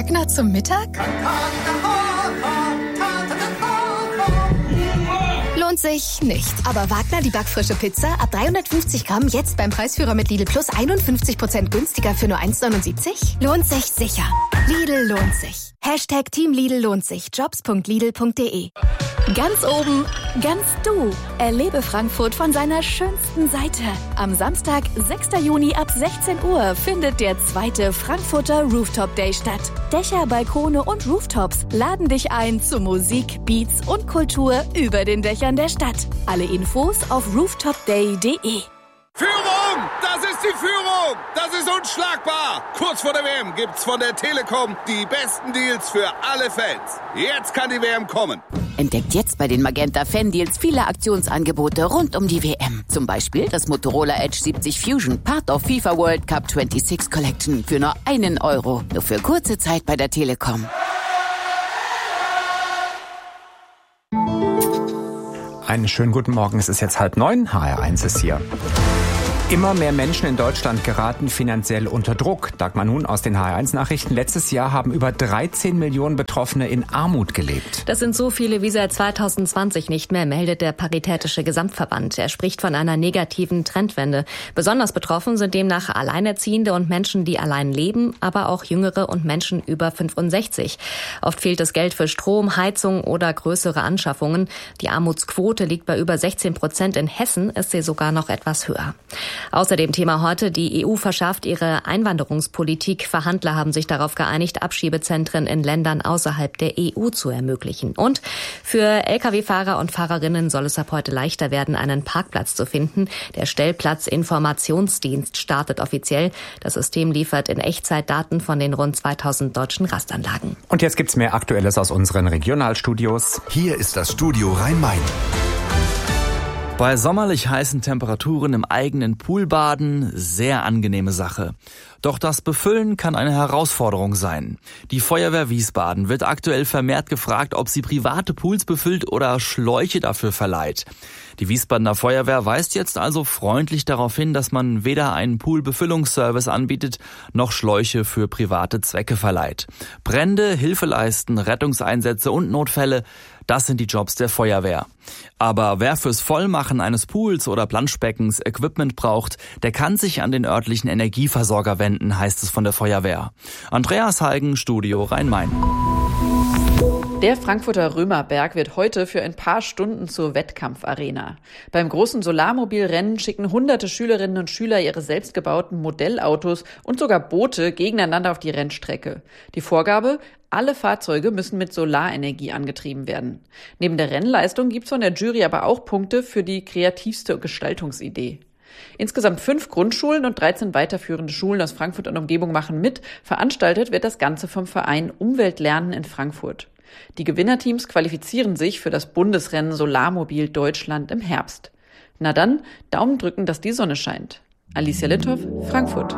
Wagner zum Mittag? Lohnt sich nicht. Aber Wagner, die backfrische Pizza, ab 350 Gramm, jetzt beim Preisführer mit Lidl Plus 51% günstiger für nur 1,79? Lohnt sich sicher. Lidl lohnt sich. Hashtag Team Lidl lohnt sich. Jobs.lidl.de. Ganz oben, ganz du. Erlebe Frankfurt von seiner schönsten Seite. Am Samstag, 6. Juni ab 16 Uhr findet der zweite Frankfurter Rooftop Day statt. Dächer, Balkone und Rooftops laden dich ein zu Musik, Beats und Kultur über den Dächern der Stadt. Alle Infos auf rooftopday.de. Führung! Das ist die Führung! Das ist unschlagbar! Kurz vor der WM gibt's von der Telekom die besten Deals für alle Fans. Jetzt kann die WM kommen. Entdeckt jetzt bei den Magenta Fan-Deals viele Aktionsangebote rund um die WM. Zum Beispiel das Motorola Edge 70 Fusion, Part of FIFA World Cup 26 Collection für nur €1. Nur für kurze Zeit bei der Telekom. Einen schönen guten Morgen, es ist jetzt 8:30, HR1 ist hier. Immer mehr Menschen in Deutschland geraten finanziell unter Druck. Dagmar Nun aus den HR1-Nachrichten. Letztes Jahr haben über 13 Millionen Betroffene in Armut gelebt. Das sind so viele wie seit 2020 nicht mehr, meldet der Paritätische Gesamtverband. Er spricht von einer negativen Trendwende. Besonders betroffen sind demnach Alleinerziehende und Menschen, die allein leben, aber auch Jüngere und Menschen über 65. Oft fehlt das Geld für Strom, Heizung oder größere Anschaffungen. Die Armutsquote liegt bei über 16%. In Hessen ist sie sogar noch etwas höher. Außerdem Thema heute, die EU verschärft ihre Einwanderungspolitik. Verhandler haben sich darauf geeinigt, Abschiebezentren in Ländern außerhalb der EU zu ermöglichen. Und für Lkw-Fahrer und Fahrerinnen soll es ab heute leichter werden, einen Parkplatz zu finden. Der Stellplatzinformationsdienst startet offiziell. Das System liefert in Echtzeit Daten von den rund 2000 deutschen Rastanlagen. Und jetzt gibt's mehr Aktuelles aus unseren Regionalstudios. Hier ist das Studio Rhein-Main. Bei sommerlich heißen Temperaturen im eigenen Pool baden, sehr angenehme Sache. Doch das Befüllen kann eine Herausforderung sein. Die Feuerwehr Wiesbaden wird aktuell vermehrt gefragt, ob sie private Pools befüllt oder Schläuche dafür verleiht. Die Wiesbadener Feuerwehr weist jetzt also freundlich darauf hin, dass man weder einen Poolbefüllungsservice anbietet, noch Schläuche für private Zwecke verleiht. Brände, Hilfeleisten, Rettungseinsätze und Notfälle, das sind die Jobs der Feuerwehr. Aber wer fürs Vollmachen eines Pools oder Planschbeckens Equipment braucht, der kann sich an den örtlichen Energieversorger wenden, heißt es von der Feuerwehr. Andreas Heigen, Studio Rhein-Main. Der Frankfurter Römerberg wird heute für ein paar Stunden zur Wettkampfarena. Beim großen Solarmobilrennen schicken hunderte Schülerinnen und Schüler ihre selbstgebauten Modellautos und sogar Boote gegeneinander auf die Rennstrecke. Die Vorgabe: alle Fahrzeuge müssen mit Solarenergie angetrieben werden. Neben der Rennleistung gibt's von der Jury aber auch Punkte für die kreativste Gestaltungsidee. Insgesamt 5 Grundschulen und 13 weiterführende Schulen aus Frankfurt und Umgebung machen mit. Veranstaltet wird das Ganze vom Verein Umweltlernen in Frankfurt. Die Gewinnerteams qualifizieren sich für das Bundesrennen Solarmobil Deutschland im Herbst. Na dann, Daumen drücken, dass die Sonne scheint. Alicia Litthoff, Frankfurt.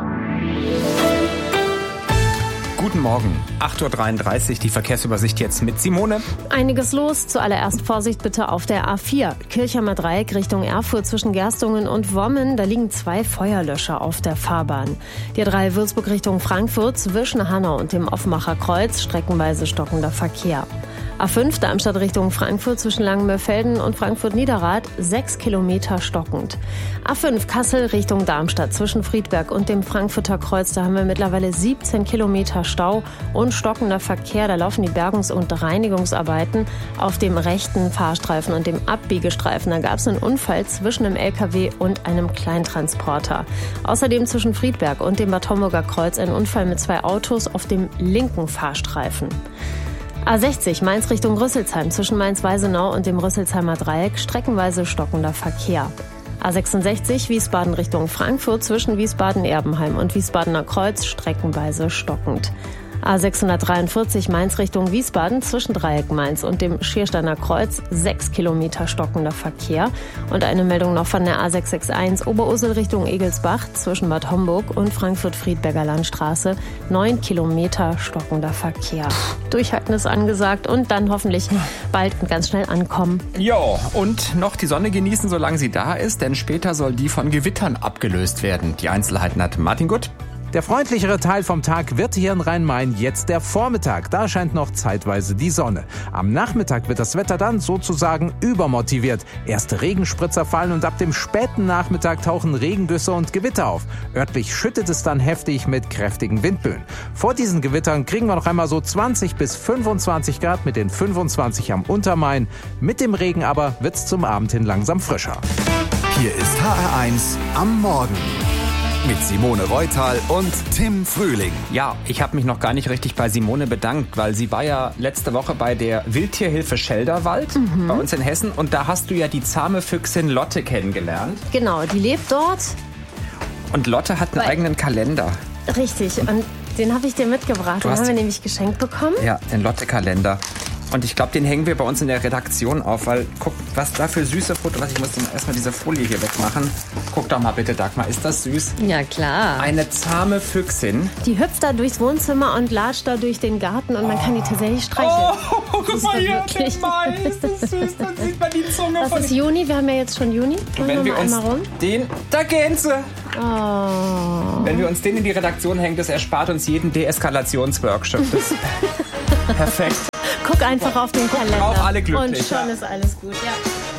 Guten Morgen, 8:33 Uhr, die Verkehrsübersicht jetzt mit Simone. Einiges los. Zuallererst Vorsicht bitte auf der A4. Kirchheimer Dreieck Richtung Erfurt zwischen Gerstungen und Wommen. Da liegen 2 Feuerlöscher auf der Fahrbahn. Die A3 Würzburg Richtung Frankfurt zwischen Hanau und dem Offenbacher Kreuz streckenweise stockender Verkehr. A5 Darmstadt Richtung Frankfurt zwischen Langenmörfelden und Frankfurt-Niederrad 6 Kilometer stockend. A5 Kassel Richtung Darmstadt zwischen Friedberg und dem Frankfurter Kreuz, da haben wir mittlerweile 17 Kilometer Stau und stockender Verkehr. Da laufen die Bergungs- und Reinigungsarbeiten auf dem rechten Fahrstreifen und dem Abbiegestreifen. Da gab es einen Unfall zwischen einem LKW und einem Kleintransporter. Außerdem zwischen Friedberg und dem Bad Homburger Kreuz ein Unfall mit 2 Autos auf dem linken Fahrstreifen. A60 Mainz Richtung Rüsselsheim zwischen Mainz-Weisenau und dem Rüsselsheimer Dreieck streckenweise stockender Verkehr. A66 Wiesbaden Richtung Frankfurt zwischen Wiesbaden-Erbenheim und Wiesbadener Kreuz streckenweise stockend. A643 Mainz Richtung Wiesbaden zwischen Dreieck Mainz und dem Schiersteiner Kreuz 6 Kilometer stockender Verkehr. Und eine Meldung noch von der A661 Oberursel Richtung Egelsbach zwischen Bad Homburg und Frankfurt-Friedberger Landstraße 9 Kilometer stockender Verkehr. Durchhalten ist angesagt und dann hoffentlich bald und ganz schnell ankommen. Jo, und noch die Sonne genießen, solange sie da ist, denn später soll die von Gewittern abgelöst werden. Die Einzelheiten hat Martin Gutt. Der freundlichere Teil vom Tag wird hier in Rhein-Main jetzt der Vormittag. Da scheint noch zeitweise die Sonne. Am Nachmittag wird das Wetter dann sozusagen übermotiviert. Erste Regenspritzer fallen und ab dem späten Nachmittag tauchen Regendüsse und Gewitter auf. Örtlich schüttet es dann heftig mit kräftigen Windböen. Vor diesen Gewittern kriegen wir noch einmal so 20 bis 25 Grad mit den 25 am Untermain. Mit dem Regen aber wird's zum Abend hin langsam frischer. Hier ist HR1 am Morgen. Mit Simone Reutal und Tim Frühling. Ja, ich habe mich noch gar nicht richtig bei Simone bedankt, weil sie war ja letzte Woche bei der Wildtierhilfe Schelderwald bei uns in Hessen. Und da hast du ja die zahme Füchsin Lotte kennengelernt. Genau, die lebt dort. Und Lotte hat einen eigenen Kalender. Richtig, und den habe ich dir mitgebracht. Den haben wir nämlich geschenkt bekommen. Ja, den Lotte-Kalender. Und ich glaube, den hängen wir bei uns in der Redaktion auf, weil guck, was da für süße Fotos. Ich muss erstmal diese Folie hier wegmachen. Guck doch mal bitte, Dagmar, ist das süß? Ja, klar. Eine zahme Füchsin. Die hüpft da durchs Wohnzimmer und latscht da durch den Garten und man kann die tatsächlich streicheln. Oh, guck mal hier, den Mais, ist das süß, dann sieht man die Zunge von... Das ist Juni, wir haben ja jetzt schon Juni. Und wenn wir uns da gehen sie. Oh. Wenn wir uns den in die Redaktion hängen, das erspart uns jeden Deeskalationsworkshop. Perfekt. Guck einfach auf den Kalender. Auch alle glücklich. Und schon ist alles gut, ja.